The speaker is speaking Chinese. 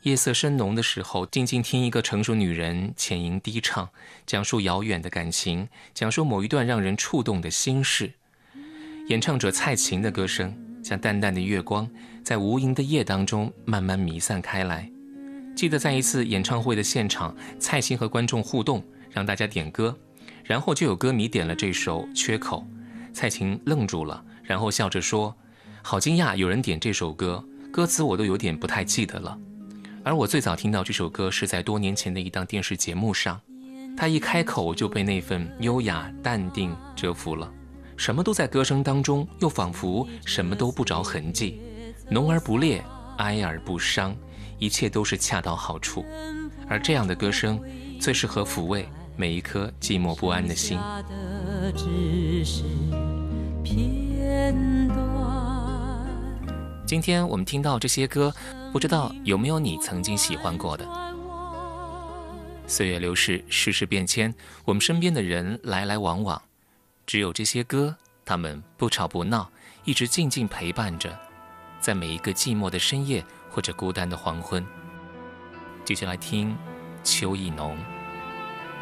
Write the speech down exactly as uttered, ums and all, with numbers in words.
夜色深浓的时候，静静听一个成熟女人浅吟低唱，讲述遥远的感情，讲述某一段让人触动的心事。演唱者蔡琴的歌声像淡淡的月光，在无垠的夜当中慢慢弥散开来。记得在一次演唱会的现场，蔡琴和观众互动，让大家点歌，然后就有歌迷点了这首《缺口》，蔡琴愣住了，然后笑着说：好惊讶有人点这首歌，歌词我都有点不太记得了。而我最早听到这首歌是在多年前的一档电视节目上，他一开口就被那份优雅淡定折服了，什么都在歌声当中，又仿佛什么都不着痕迹，浓而不烈，哀而不伤，一切都是恰到好处。而这样的歌声最适合抚慰每一颗寂寞不安的心。今天我们听到这些歌，不知道有没有你曾经喜欢过的。岁月流逝，世事变迁，我们身边的人来来往往，只有这些歌，他们不吵不闹，一直静静陪伴着，在每一个寂寞的深夜或者孤单的黄昏。继续来听邱意浓。